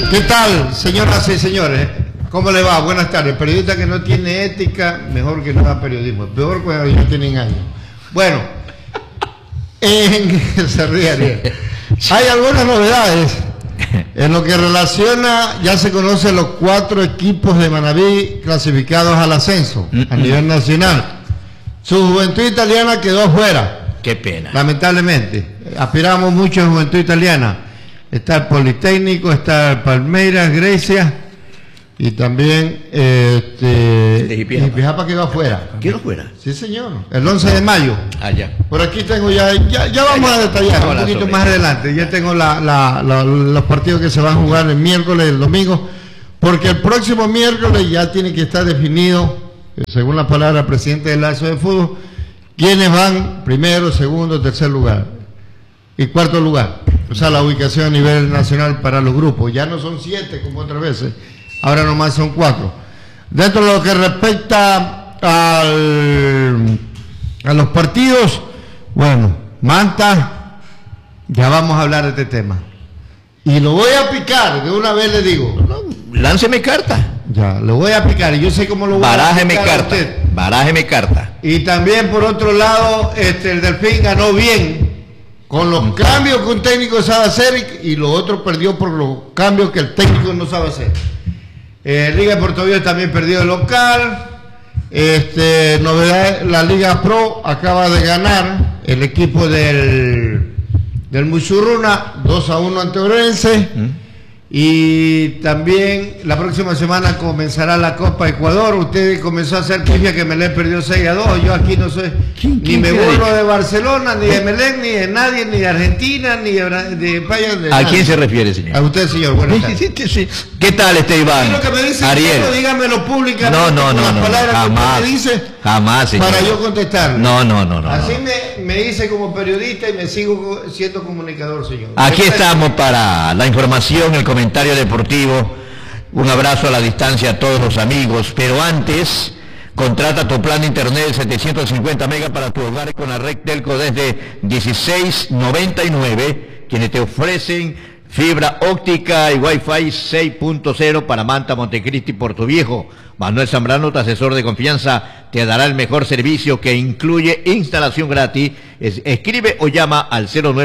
¿Qué tal, señoras y señores? ¿Cómo le va? Buenas tardes. Periodista que no tiene ética, mejor que no haga periodismo. Peor cuando ya tienen años. Bueno, se ríe Ariel. Hay algunas novedades. En lo que relaciona, ya se conocen los 4 equipos de Manaví clasificados al ascenso a nivel nacional. Su Juventud Italiana quedó afuera. Qué pena. Lamentablemente. Aspiramos mucho a Juventud Italiana. Está el Politécnico, está el Palmeiras, Grecia y también Ipijapa quedó afuera. ¿Quedó fuera? Sí, señor. El 11 de mayo. Allá. Por aquí tengo ya vamos a detallar un poquito más adelante. Ya tengo los partidos que se van a jugar el miércoles y el domingo, porque el próximo miércoles ya tiene que estar definido, según la palabra del presidente del Lazo de Fútbol, quiénes van primero, segundo, tercer lugar y cuarto lugar. O sea, la ubicación a nivel nacional para los grupos. Ya no son 7 como otras veces, ahora nomás son 4. Dentro de lo que respecta a los partidos, bueno, Manta, ya vamos a hablar de este tema. Y lo voy a picar, de una vez le digo. Lánceme carta. Ya, lo voy a picar y yo sé cómo lo voy a picar. Barájeme carta. Y también, por otro lado, el Delfín ganó bien con los cambios que un técnico sabe hacer y lo otro perdió por los cambios que el técnico no sabe hacer. Liga de Puerto Viejo también perdió el local. Novedad, la Liga Pro acaba de ganar el equipo del Musurruna 2-1 ante Orense. Y también la próxima semana comenzará la Copa Ecuador. Usted comenzó a hacer pifia que Melec perdió 6-2. Yo aquí no soy ni me burlo de Barcelona, ni de Melec, ni de nadie, ni de Argentina, ni de Paya. ¿A quién se refiere, señor? A usted, señor. Buenas tardes. Sí. ¿Qué tal, Iván? Y lo que me dice, Ariel, dígamelo públicamente. No, Jamás, que me dice, jamás, señor. para yo contestarle. No. Así me hice como periodista y me sigo siendo comunicador, señor. Aquí estamos para la información, el comentario deportivo. Un abrazo a la distancia a todos los amigos, pero antes, contrata tu plan de internet de 750 megas para tu hogar con la red Telco desde $16.99, quienes te ofrecen fibra óptica y Wi-Fi 6.0 para Manta, Montecristi y Puerto Viejo. Manuel Zambrano, tu asesor de confianza, te dará el mejor servicio que incluye instalación gratis. Escribe o llama al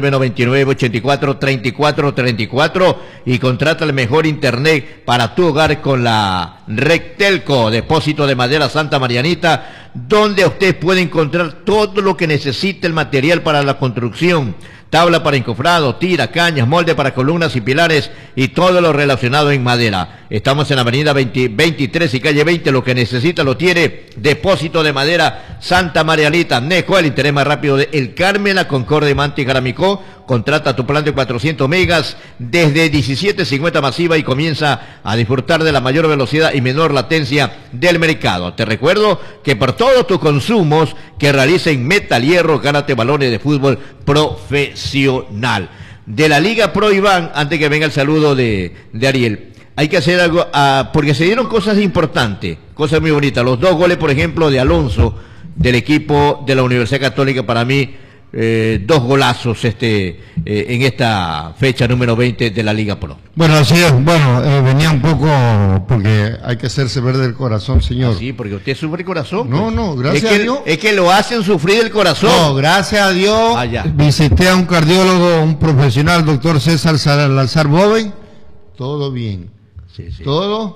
0999-84-3434 y contrata el mejor internet para tu hogar con la red Telco, depósito de madera Santa Marianita, donde usted puede encontrar todo lo que necesite el material para la construcción. Tabla para encofrado, tira, cañas, molde para columnas y pilares y todo lo relacionado en madera. Estamos en la avenida 23 y calle 20, lo que necesita lo tiene. Depósito de madera Santa Marianita, Nejo, el interés más rápido de El Carmen, La Concordia, Manta y Jaramicó. Contrata tu plan de 400 megas desde 17.50 masiva y comienza a disfrutar de la mayor velocidad y menor latencia del mercado. Te recuerdo que por todos tus consumos que realicen Metal Hierro, gánate balones de fútbol profesional. De la Liga Pro, Iván, antes que venga el saludo de Ariel, hay que hacer algo, porque se dieron cosas importantes, cosas muy bonitas. Los 2 goles, por ejemplo, de Alonso, del equipo de la Universidad Católica, para mí, 2 golazos en esta fecha número 20 de la Liga Pro. Bueno, así es. Bueno, venía un poco porque hay que hacerse ver del corazón, señor. Sí, porque usted sufre el corazón. No, gracias a Dios. Es que lo hacen sufrir el corazón. No, gracias a Dios. Visité a un cardiólogo, un profesional, doctor César Salazar Boven. Todo bien. Sí. Todo.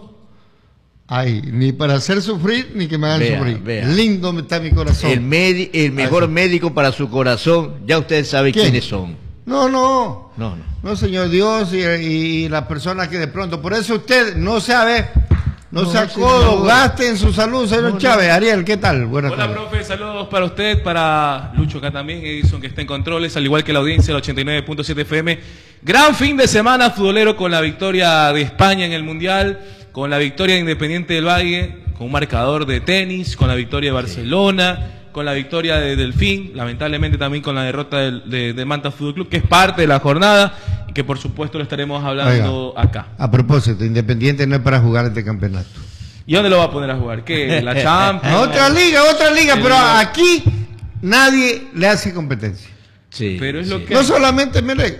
Ay, ni para hacer sufrir, ni que me hagan sufrir. Lindo está mi corazón. El mejor médico para su corazón, ya usted sabe quiénes son. No, señor Dios y las personas que de pronto, por eso usted no sabe, no se acodo, gaste en su salud, señor Chávez. Ariel, ¿qué tal? Buenas tardes. Hola, profe, saludos para usted, para Lucho acá también, Edison que está en controles, al igual que la audiencia del 89.7 FM. Gran fin de semana futbolero con la victoria de España en el Mundial, con la victoria de Independiente del Valle, con un marcador de tenis, con la victoria de Barcelona, con la victoria de Delfín, lamentablemente también con la derrota de Manta Fútbol Club, que es parte de la jornada y que por supuesto lo estaremos hablando acá. A propósito, Independiente no es para jugar este campeonato. ¿Y dónde lo va a poner a jugar? ¿Qué? ¿La Champions? Otra liga, pero aquí nadie le hace competencia. Sí, pero es lo que... No solamente Melec,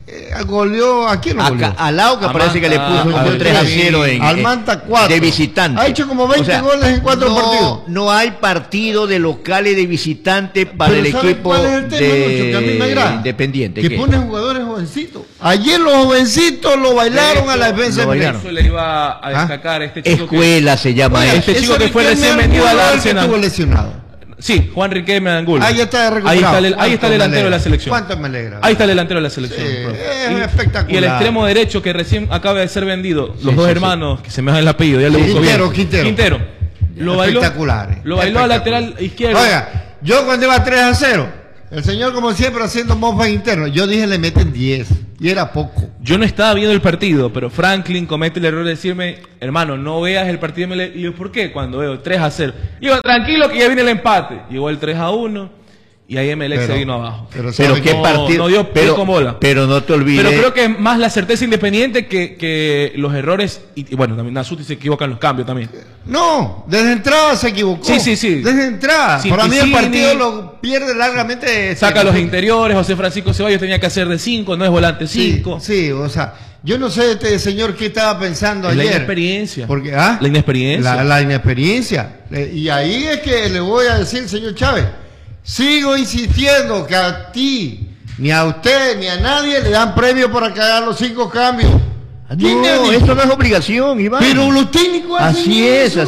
goleó, ¿a quién lo goleó? A Lauca parece que le puso un 3-0 al Manta 4. de visitante. Ha hecho como 20 goles en 4 partidos. No hay partido de locales de visitante para Pero el equipo ¿cuál es el tema, Lucho? Que a mí me agrada. Independiente. Que pone jugadores jovencitos. Ayer los jovencitos lo bailaron a la defensa de Melec. Eso le iba a destacar este chico. Escuela se llama. Oiga, este chico que fue recién vendido al Arsenal. Estuvo lesionado. Sí, Juan Riquelme Angulo. Ahí está recuperado. Ahí está el delantero de la selección. ¿Cuánto me alegra? Ahí está el delantero de la selección. Sí, es espectacular. Y el extremo derecho que recién acaba de ser vendido, los dos hermanos, que se me da el apellido, ya le busco bien. Quintero. Lo bailó, espectacular. Lo bailó al lateral izquierdo. Oiga, yo cuando iba 3-0, el señor como siempre haciendo mofas internos, yo dije le meten 10 y era poco. Yo no estaba viendo el partido, pero Franklin comete el error de decirme, hermano, no veas el partido. Y yo, ¿por qué? Cuando veo 3-0. Digo, tranquilo que ya viene el empate. Llegó el 3-1 y ahí Emelec se vino abajo. Pero qué partido. No dio pie con bola. Pero no te olvides. Pero creo que es más la certeza Independiente que los errores. Y bueno, también Nasuti se equivoca en los cambios también. No, desde entrada se equivocó. Sí. Desde entrada. Sí, para mí el Piscini partido lo pierde largamente. Saca los interiores. José Francisco Ceballos tenía que hacer de 5, no es volante 5. Sí, o sea, yo no sé este señor qué estaba pensando ayer. La inexperiencia. Porque, La inexperiencia. La inexperiencia. Y ahí es que le voy a decir, señor Chávez, sigo insistiendo que a ti, ni a usted, ni a nadie le dan premio para que haga los 5 cambios. No, esto no es obligación, Iván. Pero los técnicos así es.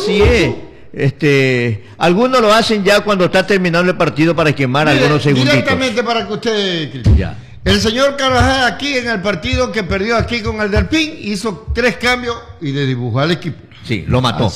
Algunos lo hacen ya cuando está terminando el partido para quemar algunos segunditos. Directamente para que usted... Ya. El señor Carvajal aquí en el partido que perdió aquí con el Delfín hizo 3 cambios y le dibujó al equipo. Sí, lo mató.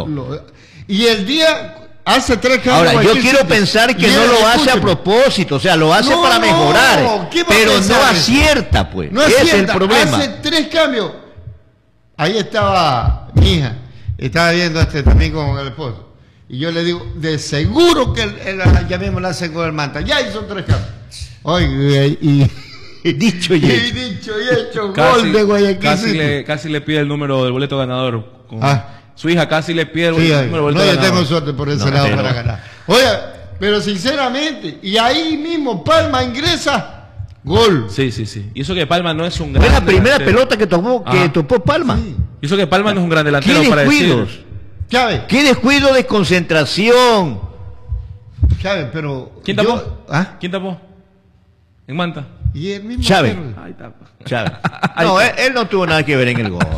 Y el día hace 3 cambios. Ahora, yo quiero pensar que no lo hace a propósito, o sea, lo hace para mejorar, pero no acierta, pues. No ese acierta, es el problema. Hace 3 cambios. Ahí estaba mi hija, estaba viendo también con el esposo. Y yo le digo, de seguro que ya mismo la hace con el Manta. Ya hizo 3 cambios. Oiga, y dicho y hecho, gol de Guayaquil. Casi le pide el número del boleto ganador. Su hija casi le pide el número del boleto ganador. No, yo tengo suerte por ese lado para ganar. Oiga, pero sinceramente, y ahí mismo Palma ingresa, gol. Sí. Y eso que Palma no es un gran delantero. Fue la primera pelota que topó Palma. Sí. Y eso que Palma no es un gran delantero para decir. Chávez. ¿Qué descuido de concentración? Chávez, pero... ¿Quién tapó? ¿Quién tapó? En Manta. Y el mismo Chávez. Chávez. No, él no tuvo nada que ver en el gol.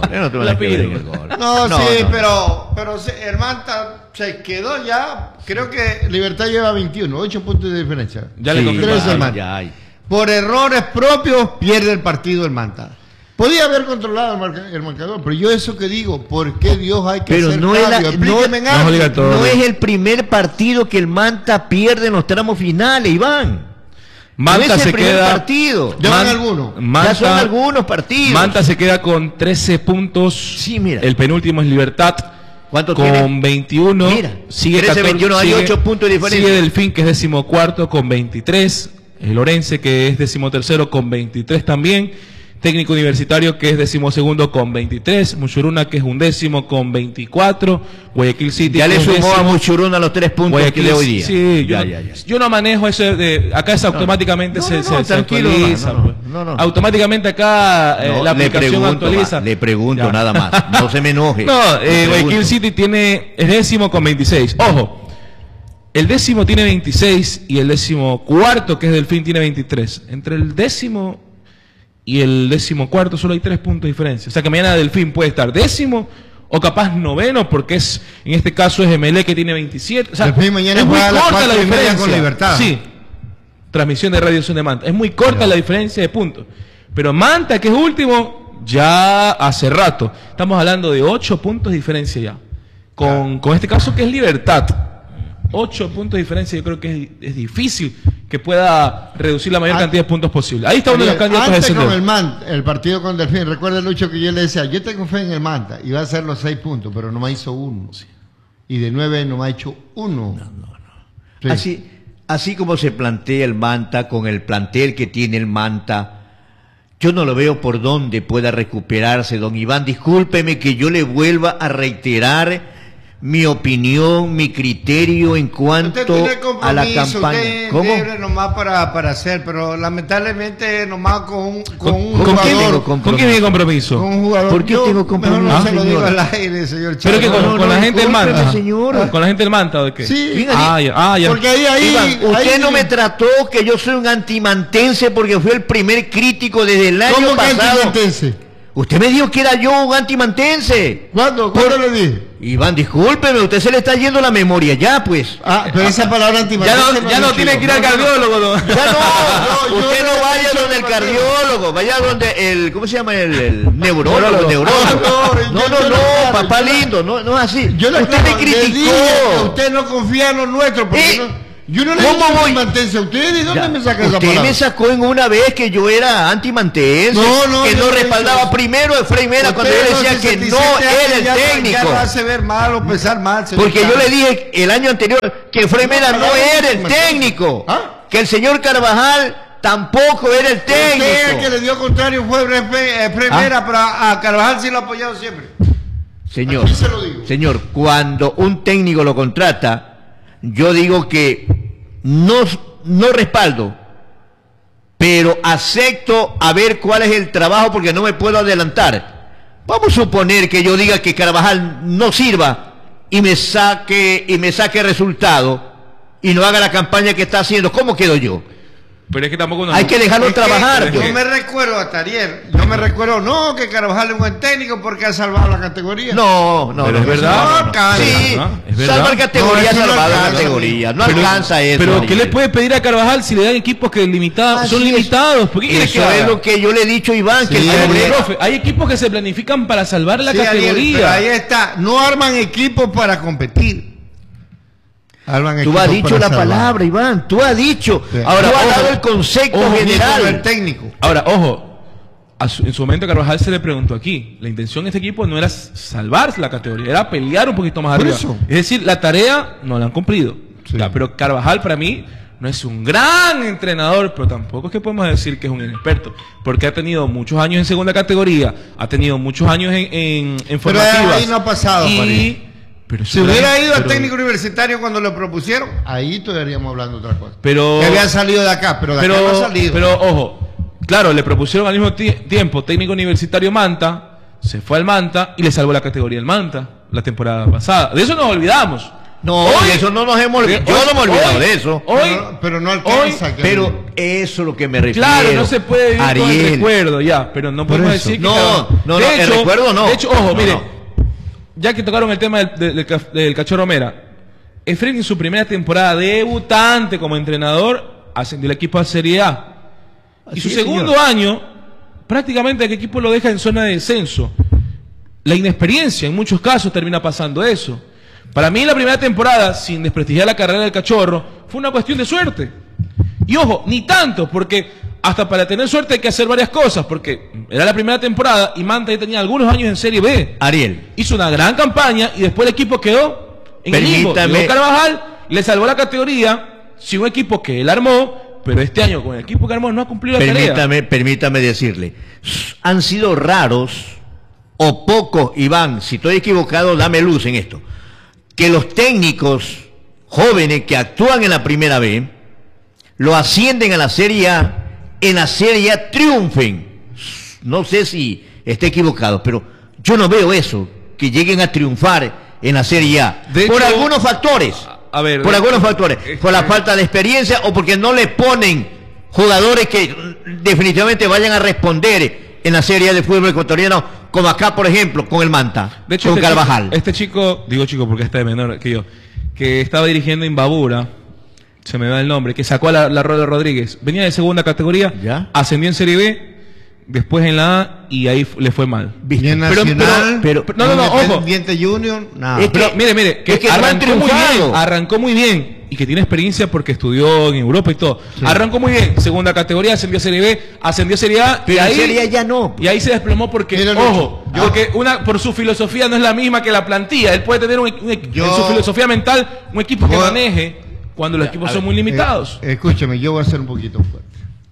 No, sí, pero el Manta se quedó ya. Creo que Libertad lleva 21, 8 puntos de diferencia. Ya le confirmé. Por errores propios pierde el partido el Manta. Podía haber controlado el marcador, pero yo eso que digo, ¿por qué Dios hay que hacer cambio? No es el primer partido que el Manta pierde en los tramos finales, Iván. Manta se queda partido. Ya son algunos partidos. Manta se queda con 13 puntos. Sí, mira. El penúltimo es Libertad. ¿Cuánto con tiene? 21. Mira. Sigue 13, 21, hay 8 puntos de diferencia. Sigue Delfín, que es 14º con 23. El Orense, que es 13º con 23 también. Técnico Universitario, que es 12º con 23, Muchuruna, que es 11º con 24, Guayaquil City. Ya le sumó a Muchuruna los 3 puntos Guayaquil, que de hoy día. Sí, yo no manejo eso de acá es automáticamente se actualiza. Automáticamente acá la aplicación actualiza. Le pregunto nada más, no se me enoje. No, Guayaquil City es 10º con 26. Ojo, el 10º tiene 26 y el 14º, que es Delfín, tiene 23. Entre el 10º y el 14º solo hay 3 puntos de diferencia. O sea que mañana Delfín puede estar 10º o capaz 9º, porque en este caso es Emelec, que tiene 27. O sea, Delfín mañana es muy corta la diferencia con Libertad. Sí, transmisión de Radio Zona de Manta. Es muy corta la diferencia de puntos. Pero Manta, que es último, ya hace rato. Estamos hablando de 8 puntos de diferencia ya. Con este caso que es Libertad. 8 puntos de diferencia, yo creo que es difícil que pueda reducir la mayor cantidad de puntos posible. Ahí está uno de los candidatos a descender. Con el partido con Delfín, recuerda, Lucho, que yo le decía, yo tengo fe en el Manta, y va a hacer los 6 puntos, pero no me hizo 1. Sí. Y de 9 no me ha hecho 1. No. Sí. Así como se plantea el Manta, con el plantel que tiene el Manta, yo no lo veo por dónde pueda recuperarse, don Iván. Discúlpeme que yo le vuelva a reiterar, mi opinión, mi criterio en cuanto a la campaña. Usted ¿Cómo? libre nomás para hacer, pero lamentablemente nomás con un ¿Con quién tengo jugador. ¿Con quién tiene compromiso? Con un jugador. ¿Por qué tengo compromiso, Mejor no se lo señor? digo al aire, señor Pero que Chávez. con la gente del discúlpeme, Manta. señor. ¿Con la gente del Manta o de qué? Sí. Ya. Porque ahí Iván, usted ahí- no me trató que yo soy un antimantense porque fui el primer crítico desde el año ¿Cómo que pasado. antimantense? Usted me dijo que era yo un antimantense. ¿Cuándo le dije? Iván, discúlpeme, usted se le está yendo la memoria ya, pues. Pero esa palabra antimantense Ya no tiene que ir al cardiólogo. Ya no, yo usted no no vaya he dicho donde el antimantense. cardiólogo, vaya donde el, ¿cómo se llama? El neurólogo. No, Papá lindo, no es así. Usted me criticó. Usted no confía en lo nuestro. Porque yo no le ¿Cómo digo voy? antimantense. ¿Usted de dónde Ya, me saca esa usted palabra? me sacó en una vez que yo era antimantense, No, que yo no no he respaldaba dicho eso. primero a Efraín Mera cuando yo Usted decía los que 67 no era el años ya técnico. lo hace ver mal o pensar mal. señor Porque yo Chávez. le dije el año anterior que Efraín Mera no era el técnico, que el señor Carvajal tampoco era el Usted el que técnico. le dio contrario fue Mera, pero a Carvajal sí lo ha apoyado siempre. Señor, Aquí se lo digo. señor, cuando un técnico lo contrata, yo digo que no respaldo, pero acepto a ver cuál es el trabajo porque no me puedo adelantar. Vamos a suponer que yo diga que Carvajal no sirva y me saque resultado y no haga la campaña que está haciendo. ¿Cómo quedo yo? Pero es que tampoco Hay que dejarlo trabajar. Yo pues. me recuerdo hasta ayer. Yo me recuerdo, no, que Carvajal es buen técnico porque ha salvado la categoría. No, Pero es verdad. No alcanza. Sí, ¿no? Es verdad. salvar categoría, No, eso no salvar la alcanza. categoría. No Pero- alcanza eso. Pero ¿qué Ariel. le puede pedir a Carvajal si le dan equipos que limitados, Así son es. limitados? ¿Por qué quiere que Eso haga? es lo que yo le he dicho a Iván, que Sí, el Ariel. problema- Profe, hay equipos que se planifican para salvar la Sí, Ariel, categoría. pero ahí está. No arman equipos para competir. Arman Tú equipos has dicho para la salvar. palabra, Iván. Tú has dicho. Sí. Ahora, tú has ojo, dado el concepto ojo, Ni con el general. técnico. Ahora, ojo, en su momento a Carvajal se le preguntó aquí, la intención de este equipo no era salvar la categoría, era pelear un poquito más Por arriba. eso. Es decir, la tarea no la han cumplido. Sí. Ya, pero Carvajal para mí no es un gran entrenador, pero tampoco es que podemos decir que es un inexperto, porque ha tenido muchos años en segunda categoría, ha tenido muchos años en Pero formativas. ahí no ha pasado, Farid. pero Si hubiera ido al pero- técnico universitario cuando lo propusieron, ahí estaríamos hablando de otra cosa. Pero, Que había salido de acá, pero de acá no ha salido. pero ojo, claro, le propusieron al mismo tiempo técnico universitario Manta, se fue al Manta y le salvó la categoría el Manta la temporada pasada. De eso nos olvidamos. No, Hoy- de eso no nos hemos olvidado. Yo no me he olvidado hoy- de eso. Hoy, pero no alcanza. Pero eso es lo que me refiero. claro, no se puede vivir con el Ariel. recuerdo, ya, pero no podemos eso. decir que... No, no, De el recuerdo no. De hecho, ojo, No, mire, no. ya que tocaron el tema del Cachorro Mera, Efraín en su primera temporada debutante como entrenador ascendió el equipo a Serie A. Y su es, segundo señor. año, prácticamente el equipo lo deja en zona de descenso. La inexperiencia, en muchos casos, termina pasando eso. Para mí, la primera temporada, sin desprestigiar la carrera del Cachorro, fue una cuestión de suerte. Y ojo, ni tanto, porque hasta para tener suerte hay que hacer varias cosas, porque era la primera temporada y Manta ya tenía algunos años en Serie B. Ariel. Hizo una gran campaña y después el equipo quedó en el limbo. Permítame. Llegó Carvajal, le salvó la categoría, si un equipo que él armó, pero este año con el equipo que armó no ha cumplido la tarea. Permítame decirle. Han sido raros o pocos, Iván, si estoy equivocado, dame luz en esto, que los técnicos jóvenes que actúan en la primera B lo ascienden a la Serie A, en la Serie A triunfen. No sé si esté equivocado, pero yo no veo eso, que lleguen a triunfar en la Serie A. De Por hecho, algunos factores. a ver, por de algunos hecho, factores. Por la falta de experiencia o porque no le ponen jugadores que definitivamente vayan a responder en la Serie A de fútbol ecuatoriano, como acá, por ejemplo, con el Manta, De hecho, con Carvajal. Este chico, digo chico porque está de menor que yo, que estaba dirigiendo Imbabura, se me da el nombre, que sacó a la Roda Rodríguez, venía de segunda categoría, ¿Ya? ascendió en Serie B, después en la A y ahí le fue mal. Ni en Pero- Nacional, pero- no, ojo. Independiente Junior, nada. Es que- Pero mire, que, es que no han arrancó muy triunfado. bien, arrancó muy bien y que tiene experiencia porque estudió en Europa y todo. Arrancó muy bien, segunda categoría, ascendió a Serie B, ascendió a Serie A Pero y en ahí Serie A ya no. Y ahí se desplomó porque, Mira, ojo, yo- porque por su filosofía no es la misma que la plantilla. Él puede tener Yo- en su filosofía mental un equipo que Voy- maneje cuando los equipos a son ver, muy limitados. Escúchame, yo voy a ser un poquito fuerte.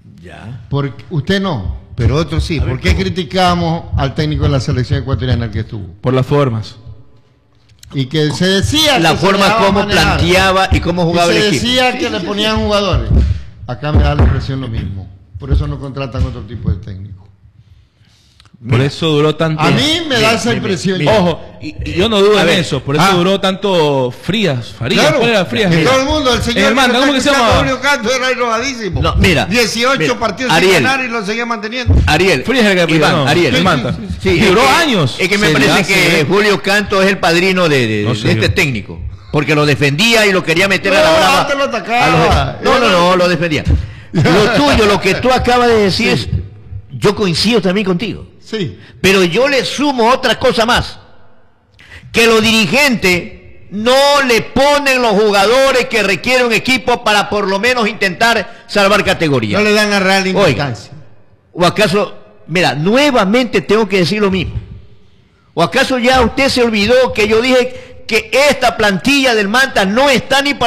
Ya. Porque usted no, pero otros sí. ¿Por qué criticamos al técnico de la selección ecuatoriana que estuvo? Por las formas. Y que se decía la que forma como planteaba y cómo jugaba el equipo. Se decía que le ponían jugadores. Acá me da la impresión lo mismo. Por eso no contratan otro tipo de técnico. Por eso duró tanto. A mí me da esa impresión. Ojo, y yo no dudo en eso. Por eso duró tanto Farías. Claro, ¿Cuál era Farías? todo el mundo, el señor Manta, ¿cómo que se llama? Julio Canto era enojadísimo. No, mira, 18 partidos Ariel, sin ganar y lo seguía manteniendo. Ariel, Frías el que Iván, no, Ariel, el Manta. Sí, duró años. Es que me parece que Julio Canto es el padrino de este técnico. Porque lo defendía y lo quería meter a la brava. Antes lo atacaba. No, lo defendía. Lo tuyo, lo que tú acabas de decir es, yo coincido también contigo. Sí. Pero yo le sumo otra cosa más. Que los dirigentes no le ponen los jugadores que requiere un equipo para por lo menos intentar salvar categoría. No le dan a real importancia. ¿O acaso, mira, nuevamente tengo que decir lo mismo? ¿O acaso ya usted se olvidó que yo dije que esta plantilla del Manta no está ni para